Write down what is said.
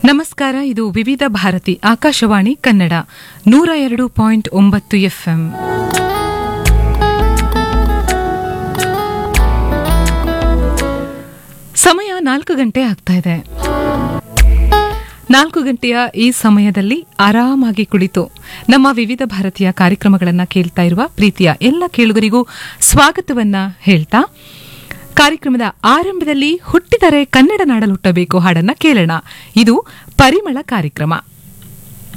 ನಮಸ್ಕಾರ. ಇದು ವಿವಿಧ ಭಾರತಿ ಆಕಾಶವಾಣಿ ಕನ್ನಡ 102.9 FM. ಸಮಯ 4 ಗಂಟೆ ಆಗ್ತಾ ಇದೆ. 4 ಗಂಟೆಯ ಈ ಸಮಯದಲ್ಲಿ ಆರಾಮಾಗಿ ಕುಳಿತು ನಮ್ಮ ವಿವಿಧ ಭಾರತೀಯ ಕಾರ್ಯಕ್ರಮಗಳನ್ನು ಕೇಳ್ತಾ ಇರುವ ಪ್ರೀತಿಯ ಎಲ್ಲ ಕೇಳುಗರಿಗೂ ಸ್ವಾಗತವನ್ನ ಹೇಳ್ತಾ ಕಾರ್ಯಕ್ರಮದ ಆರಂಭದಲ್ಲಿ ಹುಟ್ಟಿದರೆ ಕನ್ನಡ ನಾಡಲು ಹುಟ್ಟಬೇಕು ಹಾಡನ್ನ ಕೇಳೋಣ. ಇದು ಪರಿಮಳ ಕಾರ್ಯಕ್ರಮ.